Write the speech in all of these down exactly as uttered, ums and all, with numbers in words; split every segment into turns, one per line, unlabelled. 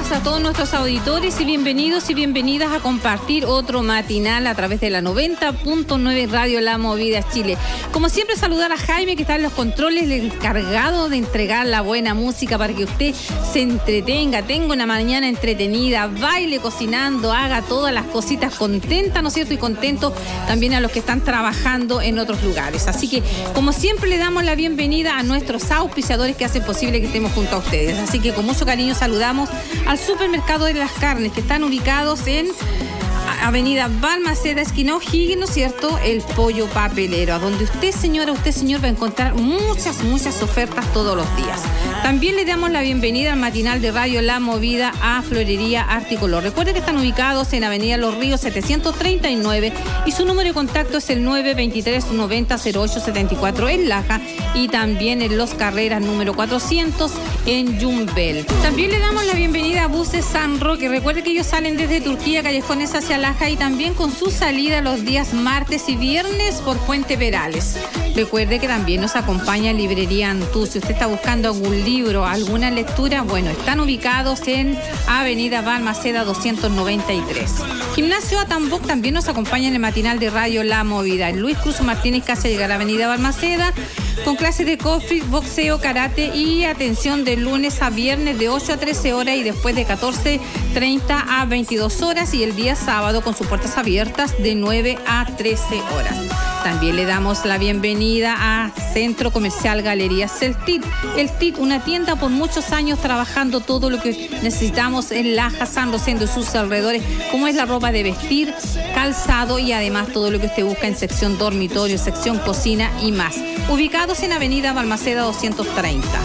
días a todos nuestros auditores y bienvenidos y bienvenidas a compartir otro matinal a través de la noventa punto nueve Radio La Movida Chile. Como siempre, saludar a Jaime, que está en los controles, el encargado de entregar la buena música para que usted se entretenga, tenga una mañana entretenida, baile cocinando, haga todas las cositas contenta, ¿no es cierto? Y contento también a los que están trabajando en otros lugares. Así que, como siempre, le damos la bienvenida a nuestros auspiciadores que hacen posible que estemos junto a ustedes. Así que con mucho cariño saludamos al Supermercado de las Carnes, que están ubicados en Avenida Balmaceda, esquina O'Higgins, ¿no es cierto? El Pollo Papelero, donde usted, señora, usted, señor, va a encontrar muchas, muchas ofertas todos los días. También le damos la bienvenida al matinal de Radio La Movida a Florería Articolor. Recuerde que están ubicados en Avenida Los Ríos setecientos treinta y nueve y su número de contacto es el nueve dos tres noventa cero ocho setenta y cuatro en Laja y también en Los Carreras número cuatrocientos en Yumbel. También le damos la bienvenida a Buses San Roque. Recuerde que ellos salen desde Turquía, Callejones hacia Laja y también con su salida los días martes y viernes por Puente Perales. Recuerde que también nos acompaña Librería Antú. Si usted está buscando algún libro, alguna lectura, bueno, están ubicados en Avenida Balmaceda doscientos noventa y tres. Gimnasio Atamboc también nos acompaña en el matinal de Radio La Movida. Luis Cruz Martínez, casi llegar a la Avenida Balmaceda, con clases de CrossFit, boxeo, karate y atención de lunes a viernes de ocho a trece horas y después de catorce treinta a veintidós horas, y el día sábado con sus puertas abiertas de nueve a trece horas. También le damos la bienvenida a Centro Comercial Galerías El T I T. El T I T, una tienda por muchos años trabajando todo lo que necesitamos en Laja, San Rosendo y sus alrededores, como es la ropa de vestir, calzado y además todo lo que usted busca en sección dormitorio, sección cocina y más. Ubicados en Avenida Balmaceda doscientos treinta.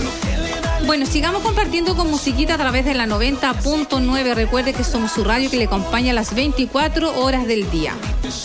Bueno, sigamos compartiendo con musiquita a través de la noventa punto nueve. Recuerde que somos su radio que le acompaña a las veinticuatro horas del día.